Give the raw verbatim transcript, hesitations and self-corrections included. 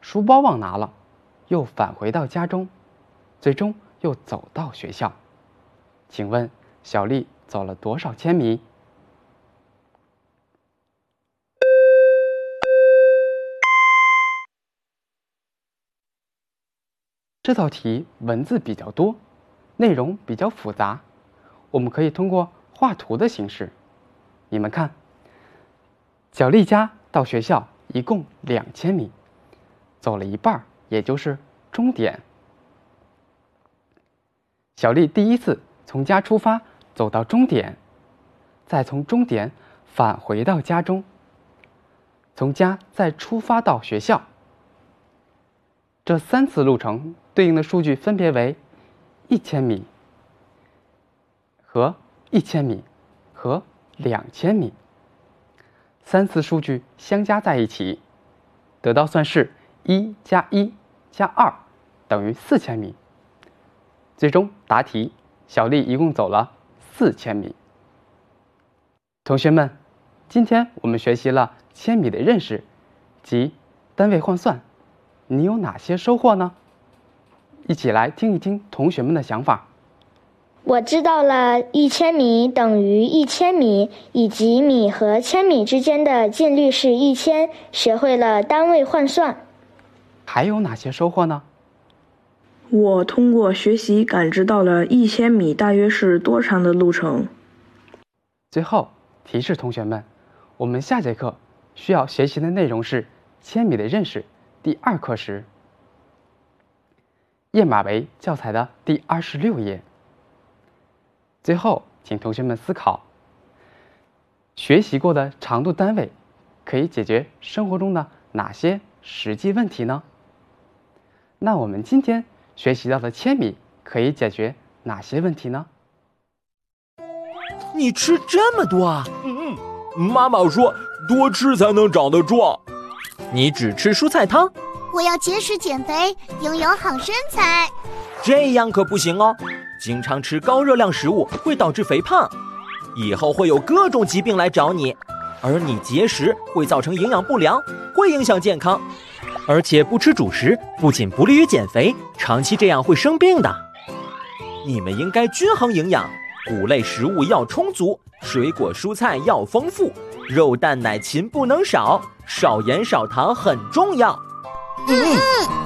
书包忘拿了，又返回到家中，最终又走到学校。请问小丽走了多少千米？这道题文字比较多，内容比较复杂，我们可以通过画图的形式。你们看，小丽家到学校一共两千米，走了一半，也就是终点。小丽第一次从家出发，走到终点，再从终点返回到家中，从家再出发到学校。这三次路程对应的数据分别为一千米和一千米和两千米。三次数据相加在一起，得到算式一加一加二等于四千米。最终答题，小丽一共走了四千米。同学们，今天我们学习了千米的认识及单位换算，你有哪些收获呢？一起来听一听同学们的想法。 我知道了一千米等于一千米，以及米和千米之间的进率是一千，学会了单位换算。 还有哪些收获呢？ 我通过学习感知到了一千米大约是多长的路程。 最后提示同学们，我们下节课需要学习的内容是千米的认识第二课时，页码为教材的第二十六页。最后请同学们思考，学习过的长度单位可以解决生活中的哪些实际问题呢？那我们今天学习到的千米可以解决哪些问题呢？ 你吃这么多啊？ 嗯嗯，妈妈说多吃才能长得壮。 你只吃蔬菜汤？ 我要节食减肥，拥有好身材。 这样可不行哦，经常吃高热量食物会导致肥胖，以后会有各种疾病来找你，而你节食会造成营养不良，会影响健康。而且不吃主食不仅不利于减肥，长期这样会生病的。你们应该均衡营养，谷类食物要充足，水果蔬菜要丰富，肉蛋奶禽不能少，少盐少糖很重要。 嗯嗯。